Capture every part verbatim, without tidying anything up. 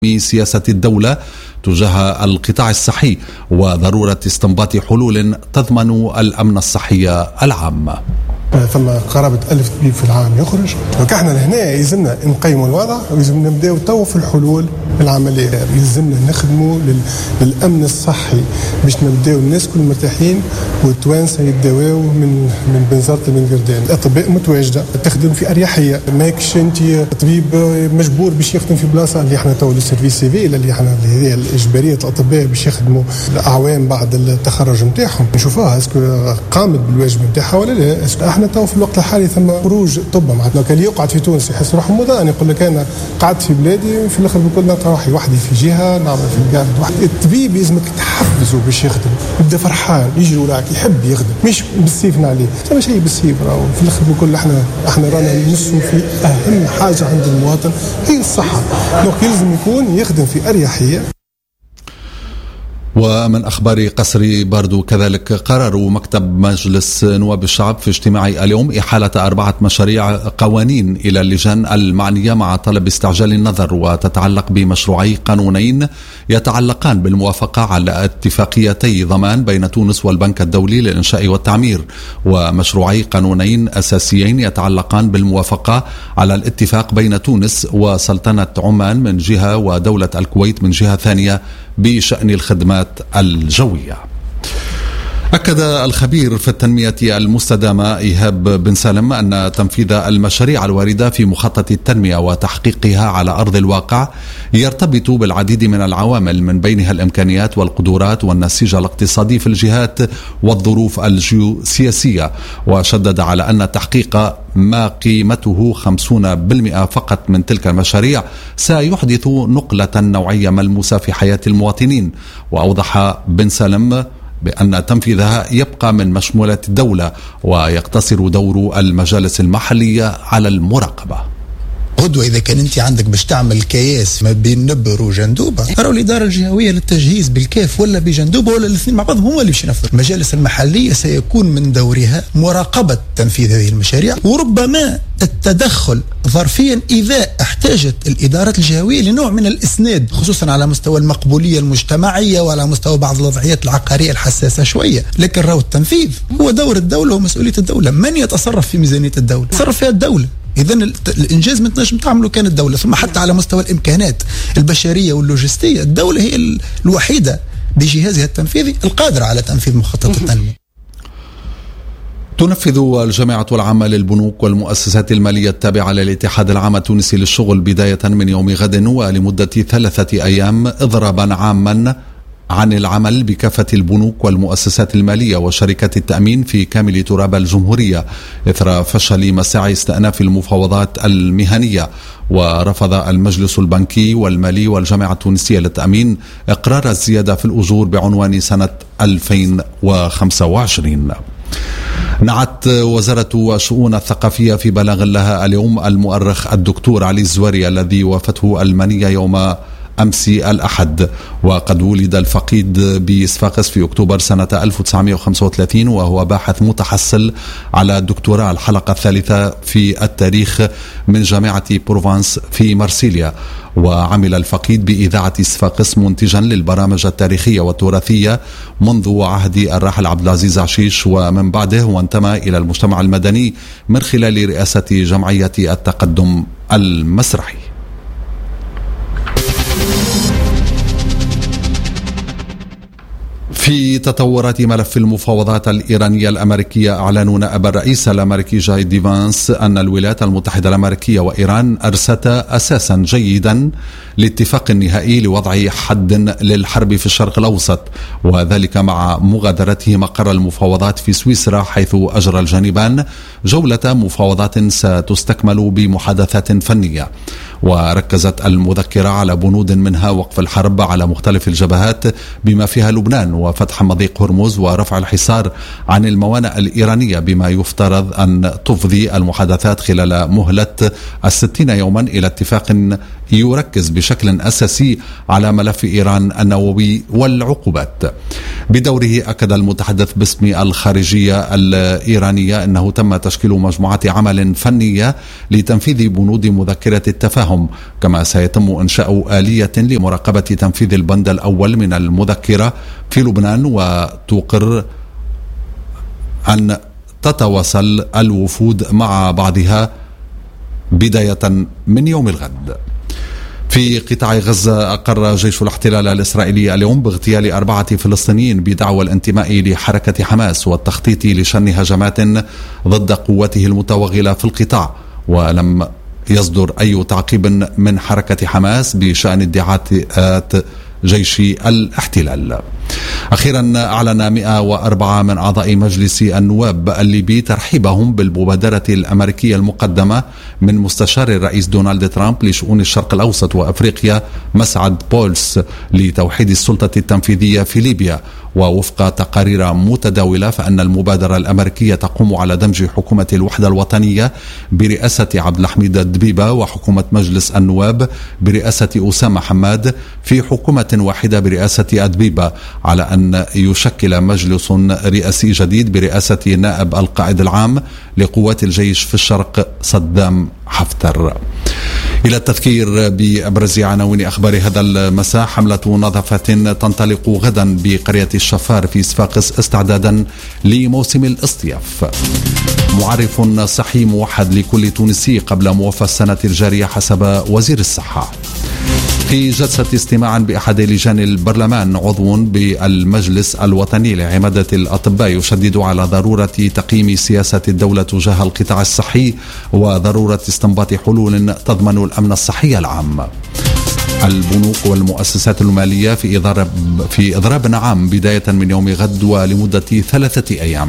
سياسة الدولة تجاه القطاع الصحي وضرورة استنباط حلول تضمن الأمن الصحي العام. ثم قرابة ألف طبيب في العام يخرج. وكحنا لهنا يلزمنا نقيموا الوضع ويلزمنا نبداو تو في الحلول العملية. يلزمنا نخدموا للأمن الصحي باش نبداو الناس كل مرتاحين والتوانسة يتداواو من من بنزرت من قردان. الأطباء متواجدة تخدم في أريحية، ماكش أنت طبيب مجبور باش يخدم في بلاصة اللي احنا تو السيرفيس سيفيل اللي احنا هذه الإجبارية الأطباء باش يخدموا أعوام بعد التخرج نتاعهم. نشوفوها اسكو قامت بالواجب نتاعها ولا لا؟ اسكو احنا تو في الوقت الحالي ثم خروج طب معناتها كان يقعد في تونس يحس روحه مضان، يقول لك انا قعدت في بلادي في الاخر بكل نلقى روحي وحدي في جهه نعمل في القاعد وحدي. الطبيب لازمك تحفزه باش يخدم، يبدا فرحان يجري وراك يحب يخدم، مش بالسيف عليه ثم شيء بالسيف. راهو في الاخر بكل احنا احنا رانا ننسوا في اهم حاجه عند المواطن هي الصحه، دونك يلزم يكون يخدم في اريحيه. ومن أخبار قصر باردو كذلك قرر مكتب مجلس نواب الشعب في اجتماع اليوم إحالة أربعة مشاريع قوانين إلى اللجان المعنية مع طلب استعجال النظر، وتتعلق بمشروعي قانونين يتعلقان بالموافقة على اتفاقيتي ضمان بين تونس والبنك الدولي للإنشاء والتعمير، ومشروعي قانونين أساسيين يتعلقان بالموافقة على الاتفاق بين تونس وسلطنة عمان من جهة ودولة الكويت من جهة ثانية بشأن الخدمات الجوية. أكد الخبير في التنمية المستدامة إيهاب بن سالم أن تنفيذ المشاريع الواردة في مخطط التنمية وتحقيقها على أرض الواقع يرتبط بالعديد من العوامل من بينها الإمكانيات والقدرات والنسيج الاقتصادي في الجهات والظروف الجيوسياسية، وشدد على أن تحقيق ما قيمته خمسين بالمئة فقط من تلك المشاريع سيحدث نقلة نوعية ملموسة في حياة المواطنين. وأوضح بن سالم بأن تنفيذها يبقى من مشمولة الدولة ويقتصر دور المجالس المحلية على المراقبة. غدوة إذا كان أنت عندك باش تعمل كياس ما بين نبر وجندوبة، ترى الإدارة الجهوية للتجهيز بالكاف ولا بجندوبة ولا الاثنين مع بعضهم هم اللي باش ينفذوا. المجالس المحلية سيكون من دورها مراقبة تنفيذ هذه المشاريع وربما التدخل ظرفيا إذا احتاجت الإدارات الجهوية لنوع من الإسناد، خصوصا على مستوى المقبولية المجتمعية وعلى مستوى بعض الوضعيات العقارية الحساسة شوية. لكن راهو التنفيذ هو دور الدولة ومسؤولية الدولة. من يتصرف في ميزانية الدولة؟ تصرف فيها الدولة. إذن الإنجاز ما تنجم تعمله كان الدولة. ثم حتى على مستوى الإمكانات البشرية واللوجستية الدولة هي الوحيدة بجهازها التنفيذي القادرة على تنفيذ مخطط التنمية. تنفذ الجامعة العامة للبنوك والمؤسسات المالية التابعة للاتحاد العام التونسي للشغل بداية من يوم غد ولمدة ثلاثة أيام إضرابا عاما عن العمل بكافة البنوك والمؤسسات المالية وشركات التأمين في كامل تراب الجمهورية إثر فشل مساعي استئناف المفاوضات المهنية. ورفض المجلس البنكي والمالي والجامعة التونسية للتأمين إقرار الزيادة في الأجور بعنوان سنة ألفين وخمسة وعشرين. نعت وزارة الشؤون الثقافية في بلاغ لها اليوم المؤرخ الدكتور علي الزواري الذي وافته المنية يوم أمس الأحد، وقد ولد الفقيد بصفاقس في أكتوبر سنة ألف وتسعمائة وخمسة وثلاثين وهو باحث متحصل على الدكتوراه الحلقة الثالثة في التاريخ من جامعة بروفانس في مرسيليا. وعمل الفقيد بإذاعة صفاقس منتجا للبرامج التاريخية والتراثية منذ عهد الراحل عبد العزيز عشيش ومن بعده، وانتمى إلى المجتمع المدني من خلال رئاسة جمعية التقدم المسرحي. في تطورات ملف المفاوضات الإيرانية الأمريكية، أعلن نائب الرئيس الأمريكي جاي دي فانس أن الولايات المتحدة الأمريكية وإيران أرستا أساسا جيدا لاتفاق نهائي لوضع حد للحرب في الشرق الأوسط، وذلك مع مغادرته مقر المفاوضات في سويسرا، حيث أجرى الجانبان جولة مفاوضات ستستكمل بمحادثات فنية. وركزت المذكرة على بنود منها وقف الحرب على مختلف الجبهات بما فيها لبنان وفتح فتح مضيق هرمز ورفع الحصار عن الموانئ الإيرانية، بما يفترض أن تفضي المحادثات خلال مهلة الستين يوما إلى اتفاق يركز بشكل أساسي على ملف إيران النووي والعقوبات. بدوره أكد المتحدث باسم الخارجية الإيرانية أنه تم تشكيل مجموعة عمل فنية لتنفيذ بنود مذكرة التفاهم، كما سيتم إنشاء آلية لمراقبة تنفيذ البند الأول من المذكرة في لبنان، وتقر أن تتواصل الوفود مع بعضها بداية من يوم الغد. في قطاع غزة أقر جيش الاحتلال الإسرائيلي اليوم باغتيال أربعة فلسطينيين بدعوى الانتماء لحركة حماس والتخطيط لشن هجمات ضد قوته المتوغلة في القطاع، ولم يصدر أي تعقيب من حركة حماس بشأن ادعاءات جيش الاحتلال. أخيرا أعلن مئة وأربعة من أعضاء مجلس النواب الليبي ترحيبهم بالمبادرة الأمريكية المقدمة من مستشار الرئيس دونالد ترامب لشؤون الشرق الأوسط وأفريقيا مسعد بولس لتوحيد السلطة التنفيذية في ليبيا. ووفق تقارير متداولة فإن المبادرة الأمريكية تقوم على دمج حكومة الوحدة الوطنية برئاسة عبد الحميد الدبيبة وحكومة مجلس النواب برئاسة أسامة حماد في حكومة واحدة برئاسة الدبيبة، على أن يشكل مجلس رئاسي جديد برئاسة نائب القائد العام لقوات الجيش في الشرق صدام حفتر. إلى التذكير بأبرز عناوين أخبار هذا المساء: حملة نظافة تنطلق غدا بقرية الشفار في صفاقس استعدادا لموسم الاصطياف. معرف صحي موحد لكل تونسي قبل موافى السنة الجارية حسب وزير الصحة. في جلسة استماع بأحد لجان البرلمان، عضو بالمجلس الوطني لعمادة الأطباء يشدد على ضرورة تقييم سياسة الدولة تجاه القطاع الصحي وضرورة استنباط حلول تضمن الأمن الصحي العام. البنوك والمؤسسات المالية في إضراب في إضراب نعام بداية من يوم غد ولمدة ثلاثة أيام.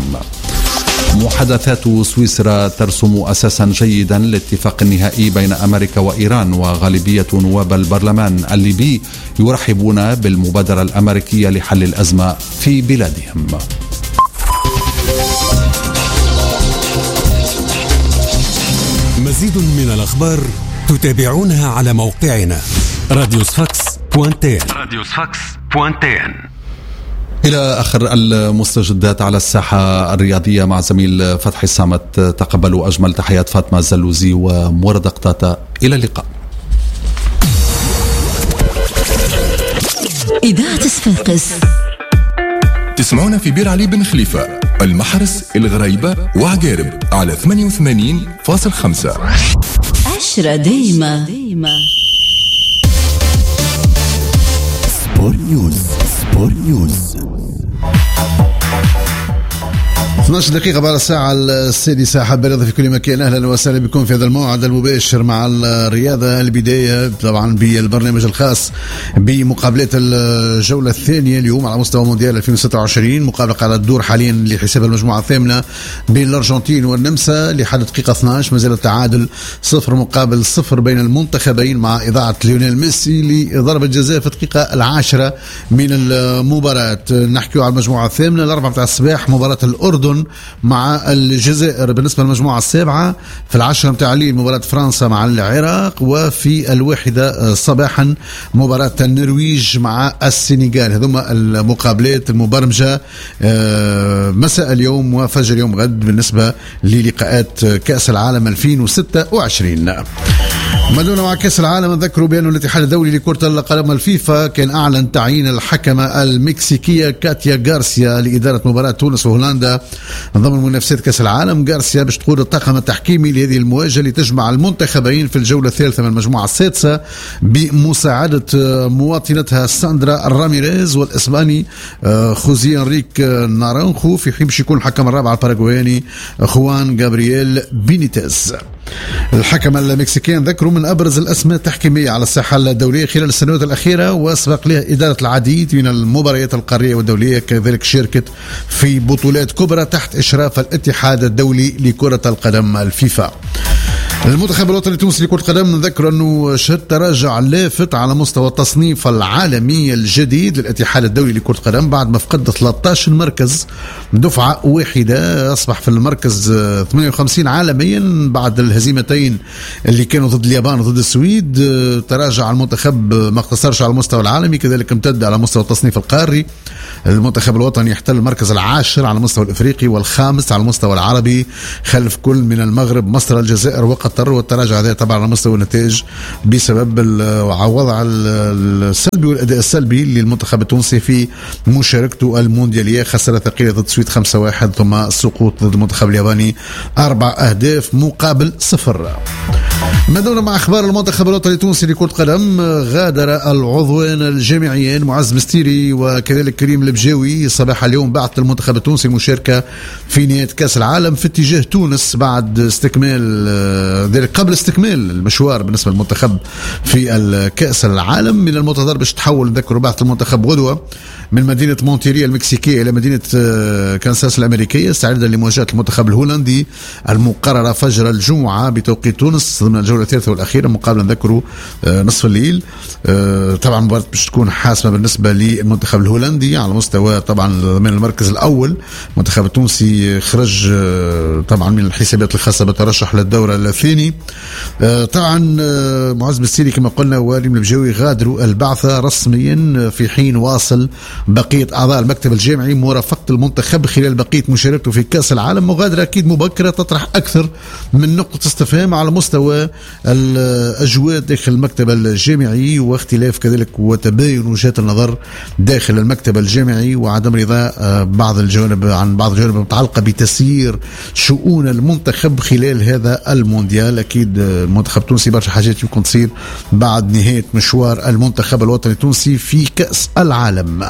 محادثات سويسرا ترسم أساسا جيدا للاتفاق النهائي بين أمريكا وإيران، وغالبية نواب البرلمان الليبي يرحبون بالمبادرة الأمريكية لحل الأزمة في بلادهم. مزيد من الأخبار تتابعونها على موقعنا راديو صفاقس بوانتين. راديو صفاقس بوانتين. إلى آخر المستجدات على الساحة الرياضية مع زميل فتحي الصامت. تقبلوا أجمل تحيات فاطمة الزلوزي ومورد قطاطة. إلى اللقاء. إذاعة صفاقس تسمعونا في بير علي بن خليفة، المحرس، الغريبة وعقارب على ثمانية وثمانين فاصلة خمسة. عشرة دايما. سبور نيوز. سبور نيوز. اثنتي عشرة دقيقة بعد الساعة السادسة. حاب الرياضة في كل مكان، أهلا وسهلا بكم في هذا الموعد المباشر مع الرياضة. البداية طبعا بالبرنامج الخاص بمقابلات الجولة الثانية اليوم على مستوى مونديال ألفين وستة وعشرين. مقابلة على الدور حاليا لحساب المجموعة الثامنة بين الأرجنتين والنمسا لحد دقيقة اثنعش. ما زال التعادل صفر مقابل صفر بين المنتخبين مع إضاعة ليونيل ميسي لضربة جزاء في الدقيقة العاشرة من المباراة. نحكي على المجموعة الثامنة الأربعة بتاع الصباح، مباراة الأردن مع الجزائر. بالنسبة للمجموعة السابعة في العشرة متاع الليل مباراة فرنسا مع العراق، وفي الواحدة صباحا مباراة النرويج مع السنغال. هذوما المقابلات المبرمجة مساء اليوم وفجر يوم غد بالنسبة للقاءات كأس العالم ألفين وستة وعشرين. مدونا مع كأس العالم، نذكروا بأن الاتحاد الدولي لكرة القدم الفيفا كان أعلن تعيين الحكمة المكسيكية كاتيا غارسيا لإدارة مباراة تونس وهولندا ضمن منافسات كأس العالم. غارسيا باش تقود الطاقم التحكيمي لهذه المواجهة اللي تجمع المنتخبين في الجولة الثالثة من المجموعة السادسة بمساعدة مواطنتها ساندرا راميريز والإسباني خوزي انريك نارانخو، في حين باش يكون الحكم الرابع الباراغواياني خوان جابرييل بينيتيز. الحكم المكسيكي ذكروا من أبرز الأسماء التحكيمية على الساحة الدولية خلال السنوات الأخيرة، وسبق لها إدارة العديد من المباريات القارية والدولية، كذلك شاركت في بطولات كبرى تحت إشراف الاتحاد الدولي لكرة القدم الفيفا. المنتخب الوطني التونسي لكرة القدم نذكر أنه شهد تراجع لافت على مستوى التصنيف العالمي الجديد للاتحاد الدولي لكرة القدم بعد ما فقد ثلاثة عشر مركز دفعة واحدة. أصبح في المركز ثمانية وخمسين عالميا بعد الهزيمتين اللي كانوا ضد اليابان وضد السويد. تراجع المنتخب ما اقتصرش على المستوى العالمي، كذلك امتد على مستوى التصنيف القاري. المنتخب الوطني يحتل المركز العاشر على المستوى الافريقي والخامس على المستوى العربي خلف كل من المغرب مصر الجزائر وقطر. والتراجع هذا طبعا على مستوى النتائج بسبب الوضع السلبي والاداء السلبي للمنتخب التونسي في مشاركته الموندياليه، خساره ثقيله ضد السويد خمسة واحد ثم السقوط ضد المنتخب الياباني اربع اهداف مقابل صفر. ما دمنا مع اخبار المنتخب الوطني التونسي لكرة القدم، غادر العضوين الجامعيين معز مستيري وكذلك كريم البجاوي صباح اليوم بعد المنتخب التونسي المشاركة في نهاية كأس العالم في اتجاه تونس بعد استكمال ذلك قبل استكمال المشوار بالنسبة للمنتخب في الكأس العالم. من المنتظر باش تحول نذكر بعث المنتخب غدوة من مدينة مونتيري المكسيكية إلى مدينة كانساس الأمريكية استعدادا لمواجهة المنتخب الهولندي المقررة فجر الجمعة بتوقيت تونس ضمن الجولة الثالثة والأخيرة مقابل نذكروا نصف الليل. طبعا مباراة باش تكون حاسمة بالنسبة للمنتخب الهولندي على مستوى طبعا من المركز الأول. المنتخب التونسي خرج طبعا من الحسابات الخاصة بالترشح للدورة الثاني. طبعا معز مستيري كما قلنا وريم البجاوي غادروا البعثة رسميا في حين واصل بقية أعضاء المكتب الجامعي مرافقة المنتخب خلال بقية مشاركته في كأس العالم. مغادرة أكيد مبكرة تطرح أكثر من نقطة استفهام على مستوى الأجواء داخل المكتب الجامعي واختلاف كذلك وتباين وجهات النظر داخل المكتب الجامعي وعدم رضا بعض الجوانب عن بعض الجوانب المتعلقة بتسيير شؤون المنتخب خلال هذا المونديال. أكيد المنتخب التونسي برشا حاجات يمكن تصير بعد نهاية مشوار المنتخب الوطني التونسي في كأس العالم.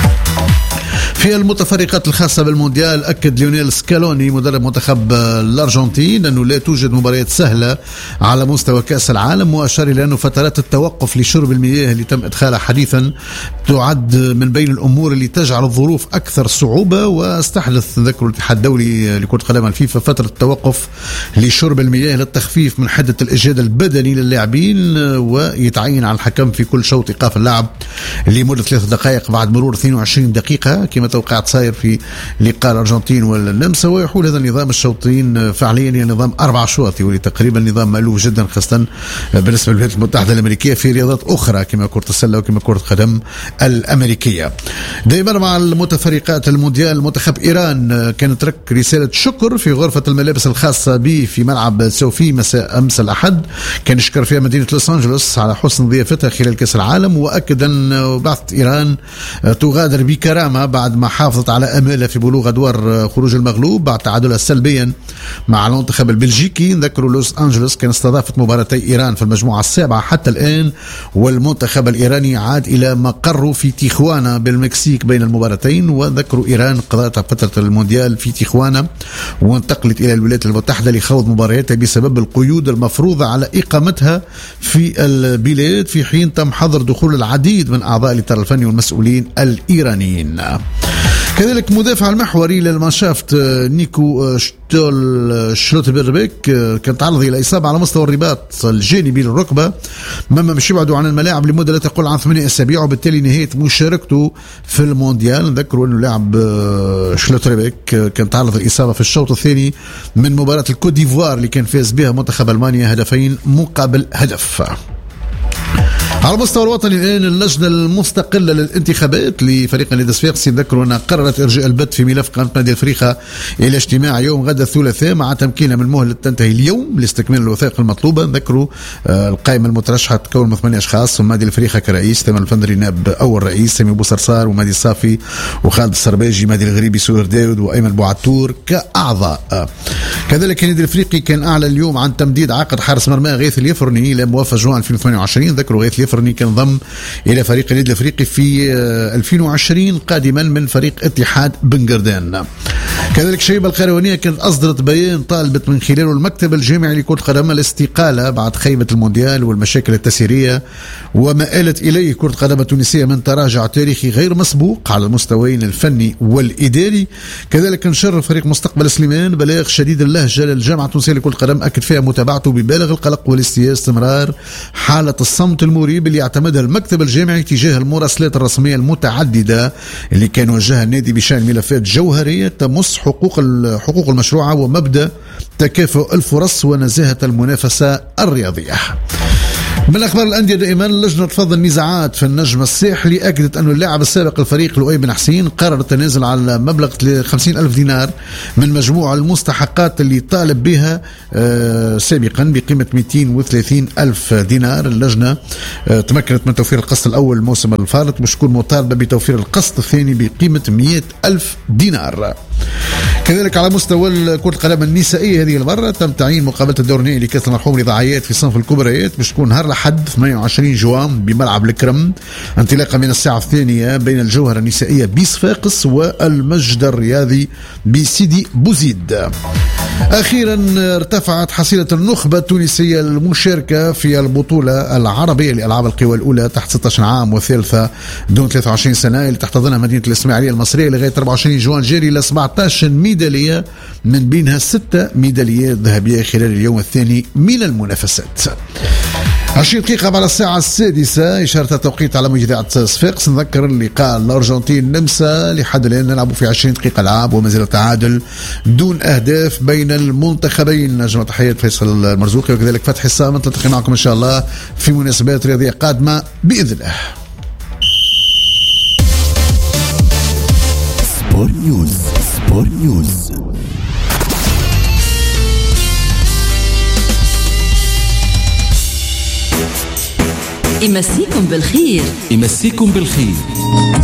في المتفرقات الخاصة بالمونديال أكد ليونيل سكالوني مدرب منتخب الأرجنتين أنه لا توجد مباريات سهلة على مستوى كأس العالم، وأشار إلى أنه فترات التوقف لشرب المياه اللي تم إدخالها حديثا تعد من بين الأمور اللي تجعل الظروف أكثر صعوبة. واستحدث ذكر الاتحاد الدولي لكرة القدم الفيفا فترة التوقف لشرب المياه للتخفيف من حدة الإجهاد البدني للاعبين، ويتعين على الحكم في كل شوط إيقاف اللعب لمدة ثلاث دقائق بعد مرور اثنين وعشرين دقيقة كما توقعت صاير في لقاء الأرجنتين والنمسا. ويحول هذا النظام الشوطين فعليا إلى نظام أربع شوط واللي تقريبا نظام مألوف جدا خاصة بالنسبة للولايات المتحدة الأمريكية في رياضات أخرى كما كرة السلة وكما كرة القدم الأمريكية. دائما مع المتفرقات المونديال منتخب إيران كان ترك رسالة شكر في غرفة الملابس الخاصة به في ملعب سوفي مساء أمس الأحد، كان يشكر فيها مدينة لوس أنجلوس على حسن ضيافتها خلال كأس العالم. وأكد أن بعثة إيران تغادر بكرامة بعد ما حافظت على أمالها في بلوغ أدوار خروج المغلوب بعد تعادلها سلبيا مع المنتخب البلجيكي. نذكروا لوس أنجلوس كان استضافت مباراتي إيران في المجموعة السابعة حتى الآن، والمنتخب الإيراني عاد إلى مقره في تيخوانا بالمكسيك بين المباراتين. وذكروا إيران قضت فترة المونديال في تيخوانا وانتقلت إلى الولايات المتحدة لخوض مبارياتها بسبب القيود المفروضة على إقامتها في البلاد، في حين تم حظر دخول العديد من أعضاء الإطار الفني والمسؤولين الإيرانيين. كذلك مدافع المحوري للمانشافت نيكو شتول شلوتربيك كان تعرض إلى إصابة على مستوى الرباط الجانبي للركبة، مما مش يبعدوا عن الملاعب لمدة لا تقل عن ثمانية أسابيع، وبالتالي نهاية مشاركته في المونديال. نذكروا أنه لاعب شلوتربيك كان تعرض الإصابة في الشوط الثاني من مباراة الكوت ديفوار اللي كان فاز بها منتخب ألمانيا هدفين مقابل هدف. على المستوى الوطني الآن اللجنة المستقلة للانتخابات لفريق النادي الصفاقسي ذكروا أنها قررت إرجاء البت في ملف قائمة نادي الفريخة إلى اجتماع يوم غدا الثلاثاء مع تمكينها من المهلة تنتهي اليوم لاستكمال الوثائق المطلوبة. ذكروا القائمة المترشحة تكون من ثمانية أشخاص، ثم نادي الفريخة كرئيس، ثم الفندري نائب أول رئيس، سامي بوصرصار ومادي الصافي وخالد السرباجي، مادي الغريبي، سوير داود وأيمن بوعتور كأعضاء. كذلك النادي الافريقي كان اعلن اليوم عن تمديد عقد حارس مرمى غيث اليفرني الى موافق جوان ألفين وثمانية وعشرين. ذكروا غيث اليفرني كان ضم الى فريق النادي الافريقي في ألفين وعشرين قادما من فريق اتحاد بنغردان. كذلك الشيبة القروانية كانت أصدرت بيان طالبت من خلاله المكتب الجامعي لكرة القدم الاستقالة بعد خيبة المونديال والمشاكل التسييرية وما آلت إليه كرة القدم التونسية من تراجع تاريخي غير مسبوق على المستويين الفني والإداري. كذلك نشر فريق مستقبل سليمان بلاغ شديد اللهجة للجامعة التونسية لكرة القدم أكد فيها متابعته ببالغ القلق والاستياء استمرار حالة الصمت المريب اللي يعتمدها المكتب الجامعي تجاه المراسلات الرسمية المتعددة اللي كان وجهها النادي بشأن ملفات جوهرية تمس حقوق الحقوق المشروعة ومبدأ تكافؤ الفرص ونزاهة المنافسة الرياضية. من أخبار الأندية دائما لجنة فض النزاعات في النجم الساحلي أكدت أن اللاعب السابق الفريق لؤي بن حسين قرر التنازل على مبلغ خمسين ألف دينار من مجموع المستحقات اللي طالب بها آه سابقا بقيمة مئتين وثلاثين ألف دينار. اللجنة آه تمكنت من توفير القسط الأول الموسم الفارط باش تكون مطالبة بتوفير القسط الثاني بقيمة مئة ألف دينار. كذلك على مستوى كرة القدم النسائية هذه المرة تم تعيين مقابلة الدور النهائي لكأس المرحوم رضا عياد في صنف الكبريات باش تكون نهار الأحد ثمانية وعشرين جوان بملعب الكرم انطلاقا من الساعة الثانية بين الجوهرة النسائية بصفاقس والمجد الرياضي بسيدي بوزيد. أخيرا ارتفعت حصيلة النخبة التونسية المشاركة في البطولة العربية لألعاب القوى الأولى تحت ستة عشر عام والثالثة دون ثلاثة وعشرين سنة اللي تحتضنها مدينة الإسماعيلية المصرية لغاية أربعة وعشرين جوان جاري إلى سبعة عشر ميدالية من بينها ستة ميداليات ذهبية خلال اليوم الثاني من المنافسات. عشرين دقيقة بعد الساعة السادسة إشارة التوقيت على مجدعة صفاقس. نذكر اللقاء الأرجنتين النمسا لحد الآن نلعب في عشرين دقيقة لعب وما زال التعادل دون أهداف بين المنتخبين. نجمة تحية فيصل المرزوقي وكذلك فتحي الصامت. نلتقي معكم إن شاء الله في مناسبات رياضية قادمة بإذن الله. سبور نيوز. سبور نيوز. يمسيكم بالخير. يمسيكم بالخير.